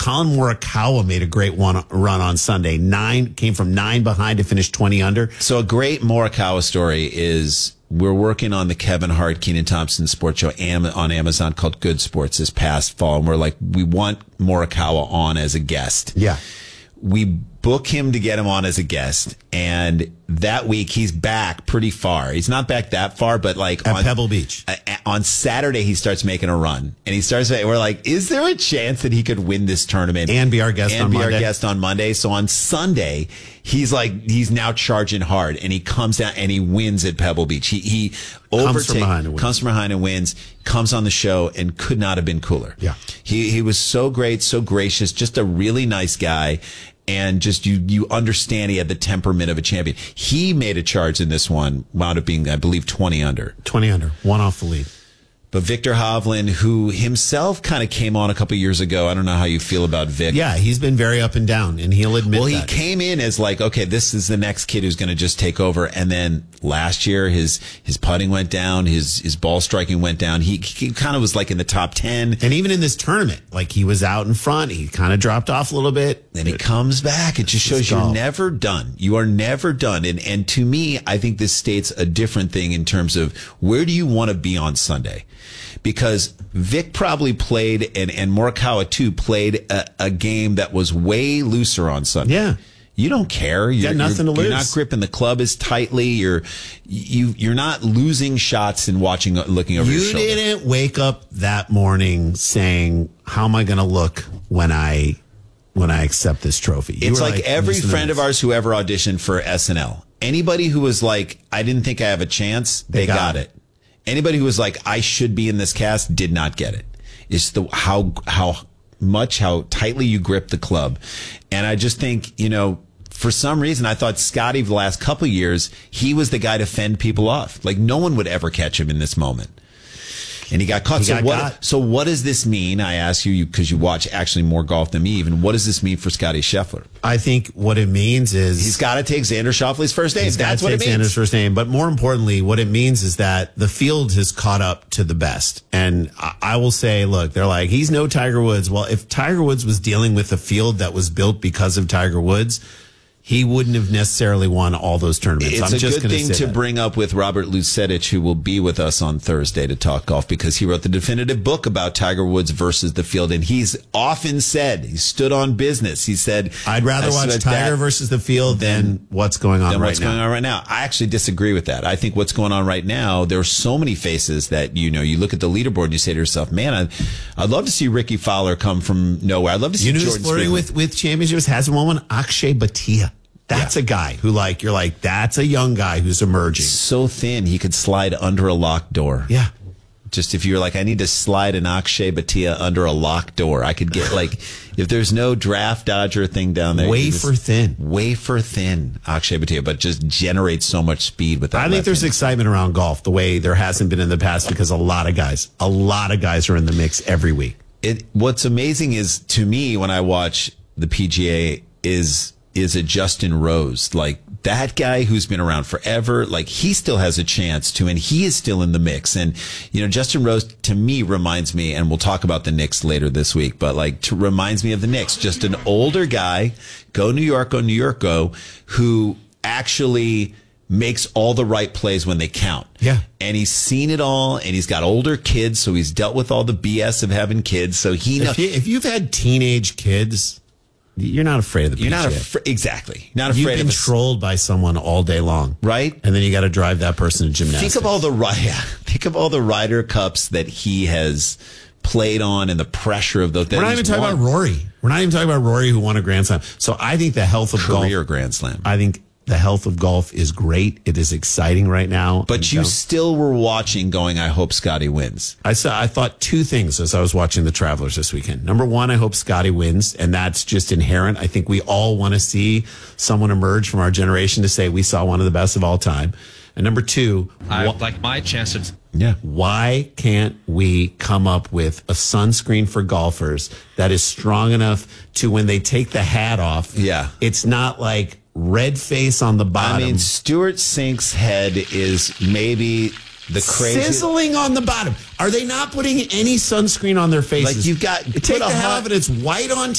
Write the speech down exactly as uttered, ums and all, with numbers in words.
Colin Morikawa made a great one run on Sunday. Nine came from nine behind to finish twenty under. So a great Morikawa story is we're working on the Kevin Hart, Keenan Thompson sports show Am- on Amazon called Good Sports this past fall. And we're like, we want Morikawa on as a guest. Yeah. We book him to get him on as a guest. And that week he's back pretty far. He's not back that far, but like at on Pebble Beach. Uh, on Saturday, he starts making a run and he starts, we're like, is there a chance that he could win this tournament and be our guest and on be Monday? our guest on Monday? So on Sunday, he's like, he's now charging hard and he comes down and he wins at Pebble Beach. He, he comes from behind and wins. comes from behind and wins, comes on the show and could not have been cooler. Yeah. He, he was so great, so gracious, just a really nice guy. And just you, you understand he had the temperament of a champion. He made a charge in this one, wound up being, I believe, twenty under. twenty under, one off the lead. But Victor Hovland, who himself kind of came on a couple years ago, I don't know how you feel about Vic. Yeah, he's been very up and down, and he'll admit Well, he that. came in as like, okay, this is the next kid who's going to just take over. And then last year, his his putting went down, his his ball striking went down. He, he kind of was like in the top ten. And even in this tournament, like he was out in front, he kind of dropped off a little bit. Then he comes back. It just shows you're never done. You are never done. And and to me, I think this states a different thing in terms of where do you want to be on Sunday? Because Vic probably played, and, and Morikawa too, played a, a game that was way looser on Sunday. Yeah. You don't care. You You're, got nothing you're, to lose. You're not gripping the club as tightly. You're you you're not losing shots and watching, looking over You your shoulder. didn't wake up that morning saying, "How am I going to look when I when I accept this trophy?" You It's were like, every "I'm just friend gonna- of ours who ever auditioned for S N L. Anybody who was like, I didn't think I have a chance, they, They got got, it. it. Anybody who was like, I should be in this cast, did not get it. It's the how how much, how tightly you grip the club. And I just think, you know, for some reason, I thought Scotty the last couple of years, he was the guy to fend people off. Like no one would ever catch him in this moment. And he got caught. He so got what? got. So what does this mean? I ask you because you, you watch actually more golf than me. Even what does this mean for Scotty Scheffler? I think what it means is He's got to take Xander Schauffele's first name. He's That's got what to it take means. Xander's first name. But more importantly, what it means is that the field has caught up to the best. And I, I will say, look, they're like, he's no Tiger Woods. Well, if Tiger Woods was dealing with a field that was built because of Tiger Woods, he wouldn't have necessarily won all those tournaments. It's I'm a just good gonna thing say to that. bring up with Robert Lucetich, who will be with us on Thursday to talk golf because he wrote the definitive book about Tiger Woods versus the field. And he's often said, he stood on business. He said, I'd rather I watch said Tiger that versus the field than what's going on than right what's now. going on right now. I actually disagree with that. I think what's going on right now, there are so many faces that, you know, you look at the leaderboard and you say to yourself, man, I'd, I'd love to see Ricky Fowler come from nowhere. I'd love to see You know who's Jordan flirting Spieth. with, with championships? Hasn't won one? Akshay Bhatia. That's Yeah. a guy who, like, you're like, that's a young guy who's emerging. So thin, he could slide under a locked door. Yeah. Just if you're like, I need to slide an Akshay Bhatia under a locked door, I could get like, if there's no draft dodger thing down there, you Wafer just- thin. wafer thin Akshay Bhatia, but just generates so much speed with that. I think left there's hand. excitement around golf the way there hasn't been in the past because a lot of guys, a lot of guys are in the mix every week. It, what's amazing is to me when I watch the P G A is is a Justin Rose, like that guy who's been around forever, like he still has a chance to, and he is still in the mix. And, you know, Justin Rose to me reminds me, and we'll talk about the Knicks later this week, but like to, reminds me of the Knicks, just an older guy, go New York, go New York, go, who actually makes all the right plays when they count. Yeah. And he's seen it all, and he's got older kids, so he's dealt with all the B S of having kids. So he knows. If, you, if you've had teenage kids, you're not afraid of the You're P G A. not afraid. Exactly. Not You've afraid been of a, trolled by someone all day long. right? And then you got to drive that person to gymnastics. Think of all the ri- yeah, think of all the Ryder Cups that he has played on, and the pressure of those. that We're not he's even talking won. about Rory. We're not even talking about Rory who won a Grand Slam. So I think the health of career golf. Grand Slam. I think the health of golf is great. It is exciting right now. But And you so- still were watching, going, I hope Scotty wins. I saw. I thought two things as I was watching the Travelers this weekend. Number one, I hope Scotty wins, and that's just inherent. I think we all want to see someone emerge from our generation to say we saw one of the best of all time. And number two, I wh- like my chances. Yeah. why can't we come up with a sunscreen for golfers that is strong enough to when they take the hat off? Yeah. it's not like red face on the bottom. I mean, Stuart Sink's head is maybe the craziest. Sizzling on the bottom. Are they not putting any sunscreen on their faces? Like you've got Take put the a hat hot- off and it's white on